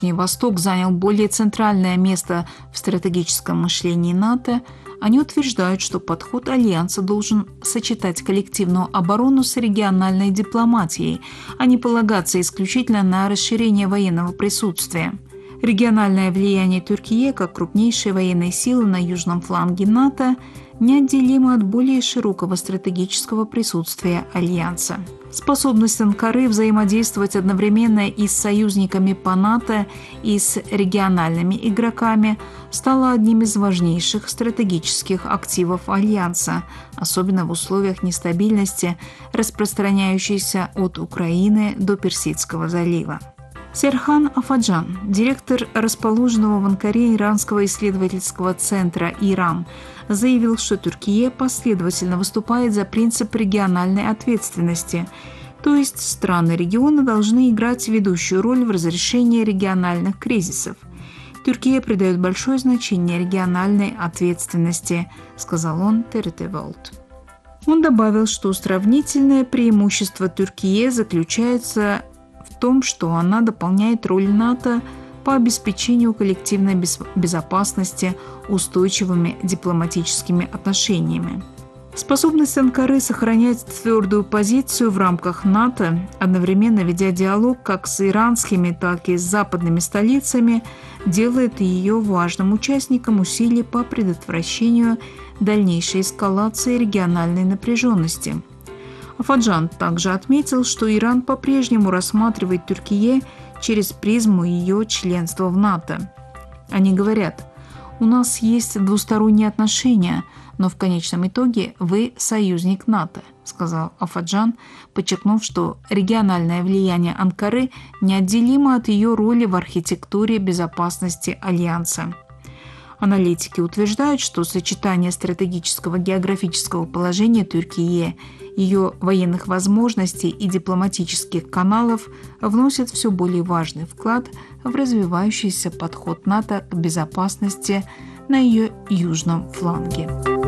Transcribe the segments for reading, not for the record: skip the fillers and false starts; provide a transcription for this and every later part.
Ближний Восток занял более центральное место в стратегическом мышлении НАТО, они утверждают, что подход Альянса должен сочетать коллективную оборону с региональной дипломатией, а не полагаться исключительно на расширение военного присутствия. Региональное влияние Türkiye как крупнейшей военной силы на южном фланге НАТО неотделимо от более широкого стратегического присутствия Альянса. Способность Анкары взаимодействовать одновременно и с союзниками по НАТО, и с региональными игроками стала одним из важнейших стратегических активов Альянса, особенно в условиях нестабильности, распространяющейся от Украины до Персидского залива. Серхан Афаджан, директор расположенного в Анкаре иранского исследовательского центра «Ирам», заявил, что Türkiye последовательно выступает за принцип региональной ответственности, то есть страны региона должны играть ведущую роль в разрешении региональных кризисов. Türkiye придает большое значение региональной ответственности, сказал он ТРТ World. Он добавил, что сравнительное преимущество Türkiye заключается в том, что она дополняет роль НАТО по обеспечению коллективной безопасности устойчивыми дипломатическими отношениями. Способность Анкары сохранять твердую позицию в рамках НАТО, одновременно ведя диалог как с иранскими, так и с западными столицами, делает ее важным участником усилий по предотвращению дальнейшей эскалации региональной напряженности. Афаджан также отметил, что Иран по-прежнему рассматривает Türkiye через призму ее членства в НАТО. Они говорят: «У нас есть двусторонние отношения, но в конечном итоге вы союзник НАТО», сказал Афаджан, подчеркнув, что региональное влияние Анкары неотделимо от ее роли в архитектуре безопасности Альянса. Аналитики утверждают, что сочетание стратегического географического положения Türkiye, ее военных возможностей и дипломатических каналов вносит все более важный вклад в развивающийся подход НАТО к безопасности на ее южном фланге.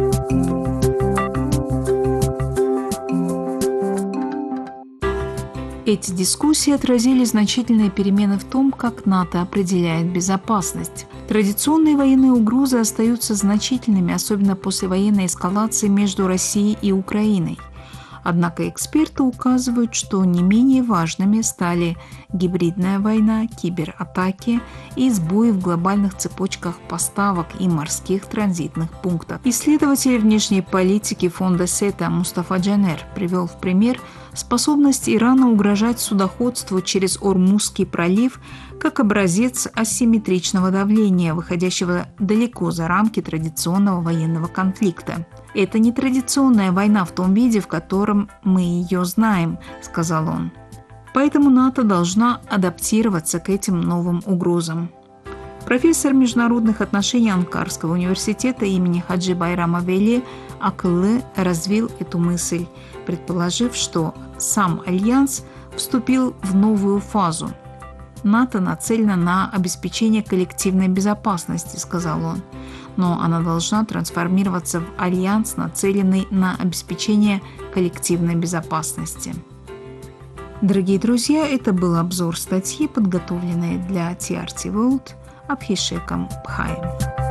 Эти дискуссии отразили значительные перемены в том, как НАТО определяет безопасность. Традиционные военные угрозы остаются значительными, особенно после военной эскалации между Россией и Украиной. Однако эксперты указывают, что не менее важными стали гибридная война, кибератаки и сбои в глобальных цепочках поставок и морских транзитных пунктов. Исследователь внешней политики фонда СЕТА Мустафа Джанер привел в пример способность Ирана угрожать судоходству через Ормузский пролив как образец асимметричного давления, выходящего далеко за рамки традиционного военного конфликта. «Это не традиционная война в том виде, в котором мы ее знаем», — сказал он. «Поэтому НАТО должна адаптироваться к этим новым угрозам». Профессор международных отношений Анкарского университета имени Хаджи Байрама Вели Акыллы развил эту мысль, предположив, что сам Альянс вступил в новую фазу. «НАТО нацелена на обеспечение коллективной безопасности», — сказал он, «но она должна трансформироваться в альянс, нацеленный на обеспечение коллективной безопасности». Дорогие друзья, это был обзор статьи, подготовленной для TRT World Абхишеком Пхаем.